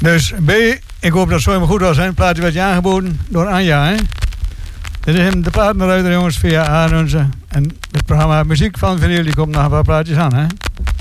Dus B, ik hoop dat het zo helemaal goed was. Hè. Het plaatje werd je aangeboden door Anja. Hè. Dit is de plaat naar uit, jongens, via Aanunze. En het programma Muziek van Vinyl, die komt nog een paar plaatjes aan. Hè.